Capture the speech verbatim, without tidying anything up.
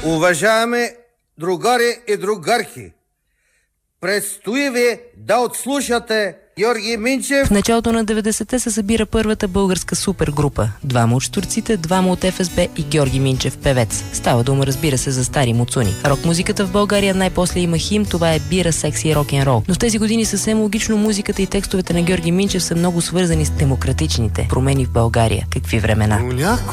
Уважаеми другари и другарки, предстои ви да отслушате Георги Минчев. В началото на деветдесетте се събира първата българска супергрупа. Двама от щурците, двама от Еф Ес Бе и Георги Минчев, певец. Става дума, разбира се, за стари муцуни. Рок-музиката в България най-после има хим, това е бира, секси и рок-н-рол. Но в тези години съвсем логично музиката и текстовете на Георги Минчев са много свързани с демократичните промени в България. Какви времена?